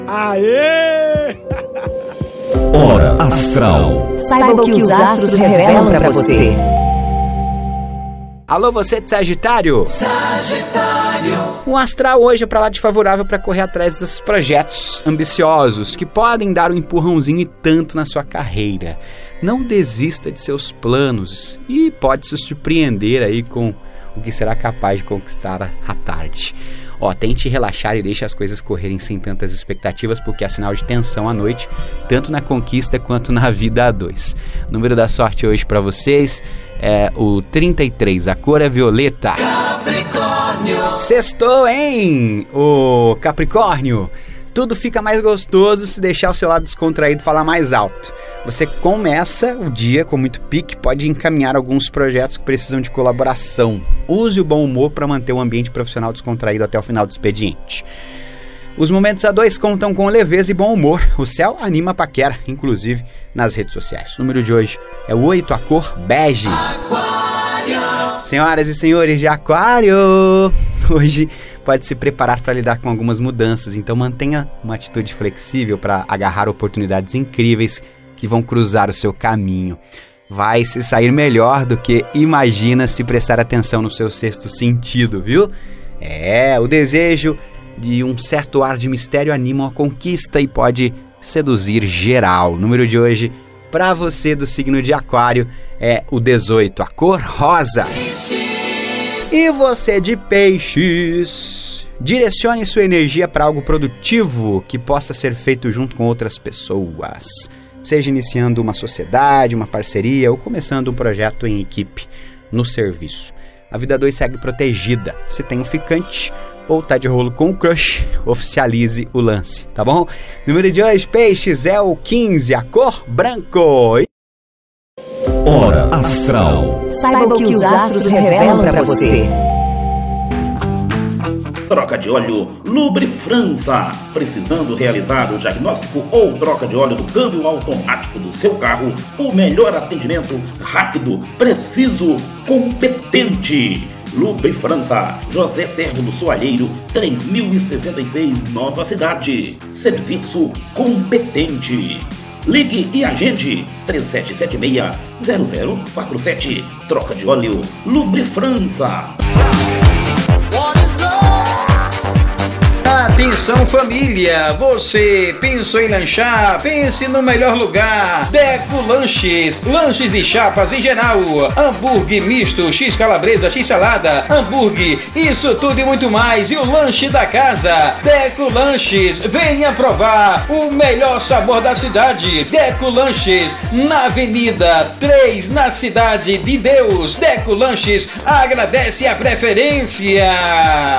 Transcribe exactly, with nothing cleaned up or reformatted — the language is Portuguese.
Aê! Hora Astral. Saiba o que os astros revelam pra você. Alô, você de Sagitário? Sagitário. O astral hoje é pra lá de favorável para correr atrás desses projetos ambiciosos que podem dar um empurrãozinho e tanto na sua carreira. Não desista de seus planos e pode se surpreender aí com o que será capaz de conquistar à tarde. Ó, tente relaxar e deixe as coisas correrem sem tantas expectativas, porque é sinal de tensão à noite, tanto na conquista quanto na vida a dois. O número da sorte hoje para vocês é o trinta e três, a cor é violeta. Capricórnio. Sextou, hein? O Capricórnio. Tudo fica mais gostoso se deixar o seu lado descontraído falar mais alto. Você começa o dia com muito pique, pode encaminhar alguns projetos que precisam de colaboração. Use o bom humor para manter o ambiente profissional descontraído até o final do expediente. Os momentos a dois contam com leveza e bom humor. O céu anima a paquera, inclusive nas redes sociais. O número de hoje é o oito, a cor bege. Aquário. Senhoras e senhores de Aquário, hoje pode se preparar para lidar com algumas mudanças, então mantenha uma atitude flexível para agarrar oportunidades incríveis que vão cruzar o seu caminho. Vai se sair melhor do que imagina se prestar atenção no seu sexto sentido, viu? É, o desejo de um certo ar de mistério anima a conquista e pode seduzir geral. O número de hoje para você do signo de Aquário é o dezoito, a cor rosa. E você de Peixes, direcione sua energia para algo produtivo que possa ser feito junto com outras pessoas. Seja iniciando uma sociedade, uma parceria ou começando um projeto em equipe no serviço. A vida dois segue protegida. Se tem um ficante ou tá de rolo com o crush, oficialize o lance, tá bom? Número de hoje, Peixes, é o quinze, a cor branco. Hora Astral. Saiba o que os astros revelam pra você. Troca de óleo Lubrifrança. Precisando realizar o diagnóstico ou troca de óleo do câmbio automático do seu carro? O melhor atendimento, rápido, preciso, competente. Lubrifrança, José Servo do Soalheiro, três mil e sessenta e seis, Nova Cidade. Serviço competente. Ligue e agende três sete sete seis, zero zero quatro sete. Troca de óleo Lubrifrança. Atenção família, você pensou em lanchar? Pense no melhor lugar. Deco Lanches, lanches de chapas em geral, hambúrguer misto, x calabresa, x salada, hambúrguer, isso tudo e muito mais. E o lanche da casa, Deco Lanches, venha provar o melhor sabor da cidade. Deco Lanches, na Avenida três, na Cidade de Deus. Deco Lanches agradece a preferência.